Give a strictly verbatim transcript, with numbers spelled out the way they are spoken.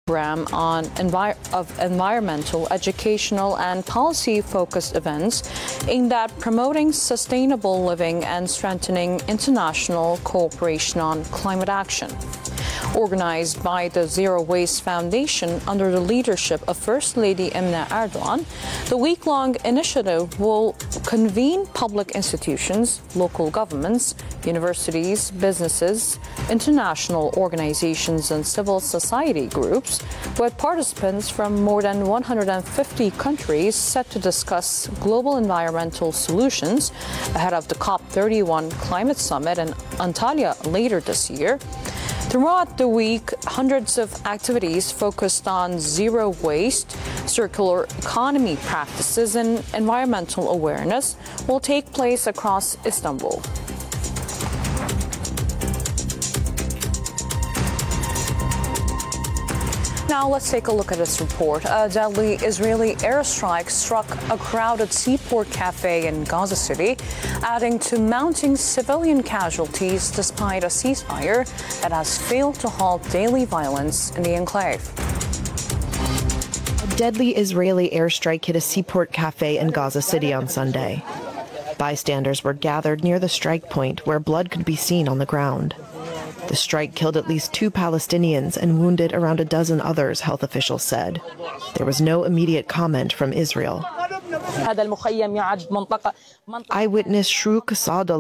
program on envi- of environmental, educational, and policy-focused events aimed at promoting sustainable living and strengthening international cooperation on climate action. Organized by the Zero Waste Foundation under the leadership of First Lady Emine Erdogan, the week-long initiative will convene public institutions, local governments, universities, businesses, international organizations, and civil society groups, with participants from more than one hundred fifty countries set to discuss global environmental solutions ahead of the COP thirty-one climate summit in Antalya later this year. Throughout the week, hundreds of activities focused on zero waste, circular economy practices, and environmental awareness will take place across Istanbul. Now let's take a look at this report. A deadly Israeli airstrike struck a crowded seaport cafe in Gaza City, adding to mounting civilian casualties despite a ceasefire that has failed to halt daily violence in the enclave. A deadly Israeli airstrike hit a seaport cafe in Gaza City on Sunday. Bystanders were gathered near the strike point where blood could be seen on the ground. The strike killed at least two Palestinians and wounded around a dozen others, health officials said. There was no immediate comment from Israel. Eyewitness Shru Kasada